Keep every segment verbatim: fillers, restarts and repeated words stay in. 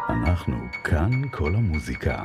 אנחנו כאן כל המוזיקה.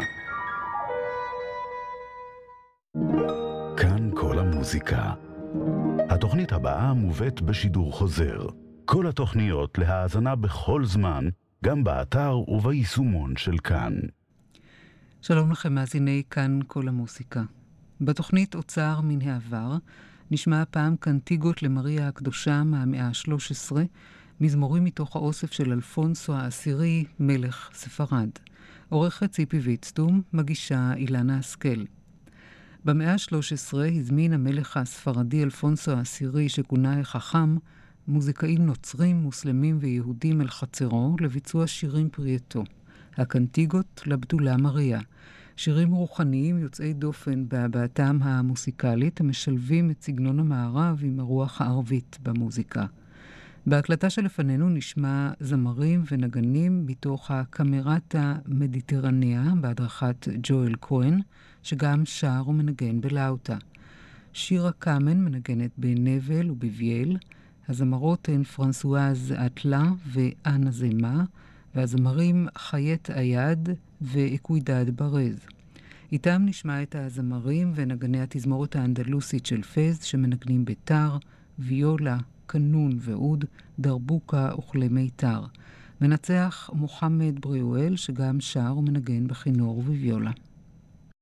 כאן כל המוזיקה. התוכנית הבאה מובאת בשידור חוזר. כל התוכניות להאזנה בכל זמן, גם באתר וביישומון של כאן. שלום לכם מאזיני כאן כל המוזיקה. בתוכנית אוצר מן העבר נשמע הפעם קנטיגות למריה הקדושה מהמאה ה-שלוש עשרה, מזמורים מתוך האוסף של אלפונסו העשירי, מלך ספרד. עורכת ציפי ויצטום, מגישה אילנה השכל. במאה ה-שלוש עשרה הזמין המלך הספרדי אלפונסו העשירי, שכונה החכם, מוזיקאים נוצרים, מוסלמים ויהודים אל חצרו לביצוע שירים פרייתו. הקנטיגות לבדולה מריה. שירים רוחניים יוצאי דופן בהבעתם המוסיקלית, המשלבים את סגנון המערב עם הרוח הערבית במוזיקה. בהקלטה שלפנינו נשמע זמרים ונגנים מתוך הקמרטה מדיטרניה בהדרכת ג'ואל כהן, שגם שר ומנגן בלאוטה. שירה קאמן מנגנת בנבל ובבייל, הזמרות הן פרנסואז אטלה ואנה זמה, והזמרים חיית אייד ואקוידד ברז. איתם נשמע את הזמרים ונגני התזמורת האנדלוסית של פז, שמנגנים ביתר, ויולה, קנון ועוד, דרבוקה וכלי מיתר. מנצח מוחמד בריואל, שגם שר ומנגן בכינור ובוויולה.